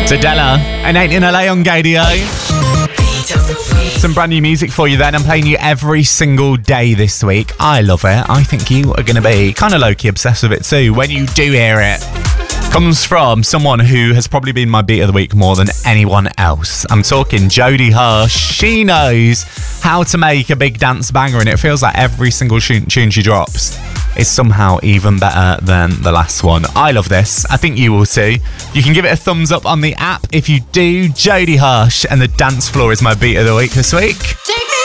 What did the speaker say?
Della and Ain't in LA on Gadio. Some brand new music for you then. I'm playing you every single day this week. I love it. I think you are going to be kind of low-key obsessed with it too when you do hear it. Comes from someone who has probably been my beat of the week more than anyone else. I'm talking Jodie Hirsch. She knows how to make a big dance banger, and it feels like every single tune she drops is somehow even better than the last one. I love this. I think you will too. You can give it a thumbs up on the app if you do. Jodie Hirsch and The Dance Floor is my beat of the week this week.